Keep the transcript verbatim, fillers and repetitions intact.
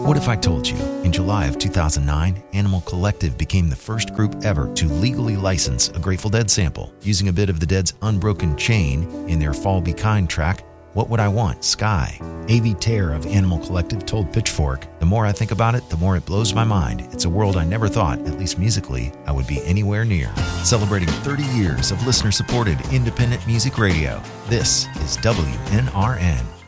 What if I told you, in July of two thousand nine, Animal Collective became the first group ever to legally license a Grateful Dead sample, using a bit of the Dead's Unbroken Chain in their Fall Be Kind track, What Would I Want, Sky. Avi Tare of Animal Collective told Pitchfork, "The more I think about it, the more it blows my mind. It's a world I never thought, at least musically, I would be anywhere near." Celebrating thirty years of listener-supported independent music radio, this is W N R N.